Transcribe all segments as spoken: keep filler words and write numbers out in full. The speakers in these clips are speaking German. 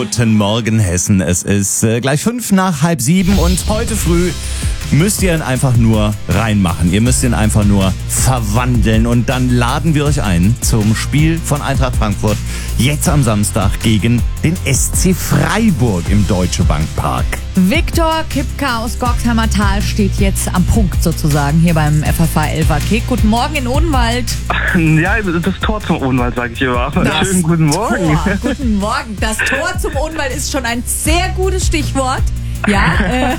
Guten Morgen, Hessen. Es ist äh, gleich fünf nach halb sieben und heute früh müsst ihr ihn einfach nur reinmachen. Ihr müsst ihn einfach nur verwandeln und dann laden wir euch ein zum Spiel von Eintracht Frankfurt jetzt am Samstag gegen den S C Freiburg im Deutsche Bank Park. Viktor Kipka aus Gorxheimer Tal steht jetzt am Punkt sozusagen hier beim F F H Elfer-Kick. Guten Morgen in Odenwald. Ja, das Tor zum Odenwald, sage ich immer. Das Schönen guten Morgen. Tor. Guten Morgen. Das Tor zum Odenwald ist schon ein sehr gutes Stichwort. Ja, äh,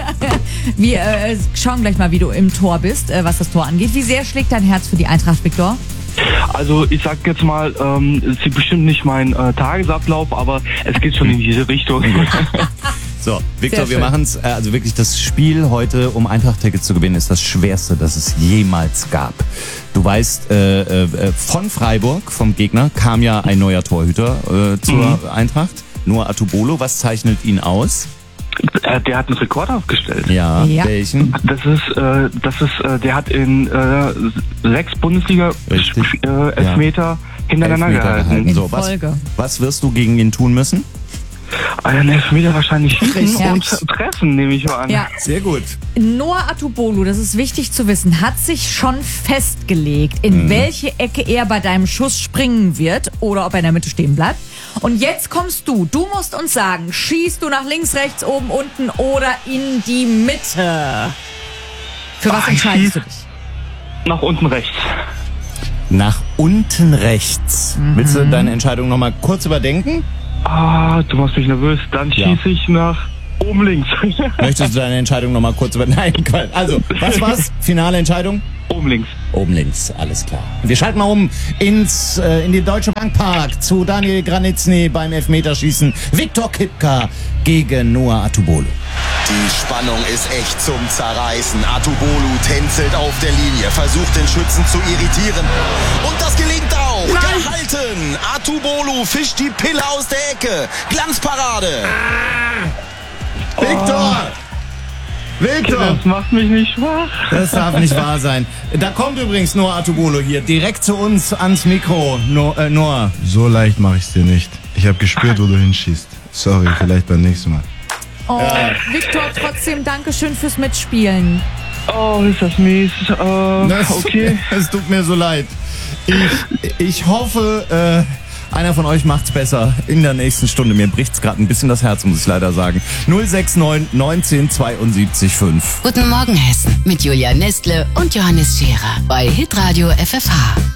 wir äh, schauen gleich mal, wie du im Tor bist, äh, was das Tor angeht. Wie sehr schlägt dein Herz für die Eintracht, Viktor? Also ich sag jetzt mal, ähm, es ist bestimmt nicht mein äh, Tagesablauf, aber es geht schon in diese Richtung. So, Viktor, Sehr wir schön. machen es. Also wirklich, das Spiel heute, um Eintracht-Tickets zu gewinnen, ist das Schwerste, das es jemals gab. Du weißt, äh, äh, von Freiburg, vom Gegner, kam ja ein neuer Torhüter äh, zur Mhm. Eintracht. Noah Atubolo. Was zeichnet ihn aus? Äh, der hat einen Rekord aufgestellt. Ja, Ja. welchen? Das ist, äh, das ist, äh, der hat in äh, sechs Bundesliga Richtig. äh, Elfmeter hintereinander Elfmeter gehalten. gehalten. In So, was, Folge. was wirst du gegen ihn tun müssen? Einen Elfmeter wahrscheinlich schießen Richtig. und treffen, nehme ich mal an. Ja. Sehr gut. Noah Atubolo, das ist wichtig zu wissen, hat sich schon festgelegt, in Mhm. welche Ecke er bei deinem Schuss springen wird oder ob er in der Mitte stehen bleibt. Und jetzt kommst du. Du musst uns sagen, schießt du nach links, rechts, oben, unten oder in die Mitte? Für was Ah, ich entscheidest du schieß- dich? Nach unten rechts. Nach unten rechts. Willst du deine Entscheidung nochmal kurz überdenken? Ah, du machst mich nervös. Dann Ja. schieße ich nach oben links. Möchtest du deine Entscheidung nochmal kurz überdenken? Nein, Quatsch. Also, was war's? Finale Entscheidung? oben links. Oben links, alles klar. Wir schalten mal um ins, äh, in den Deutsche Bank Park zu Daniel Granitzny beim Elfmeterschießen. Viktor Kipka gegen Noah Atubolo. Die Spannung ist echt zum Zerreißen. Atubolo tänzelt auf der Linie, versucht den Schützen zu irritieren. Und das gelingt auch. Gehalten. Atubolo fischt die Pille aus der Ecke. Glanzparade. Viktor! Viktor! Das macht mich nicht schwach. Das darf nicht wahr sein. Da kommt übrigens Noah Atubolo hier, direkt zu uns ans Mikro. No, äh, Noah. So leicht mache ich es dir nicht. Ich habe gespürt, wo du hinschießt. Sorry, vielleicht beim nächsten Mal. Oh, Viktor, trotzdem Dankeschön fürs Mitspielen. Oh, ist das mies. Äh, Das, okay. Es tut mir so leid. Ich, ich hoffe, äh, einer von euch macht's besser in der nächsten Stunde. Mir bricht's gerade ein bisschen das Herz, muss ich leider sagen. null sechs neun neunzehn zweiundsiebzig fünf. Guten Morgen Hessen mit Julia Nestle und Johannes Scherer bei Hitradio F F H.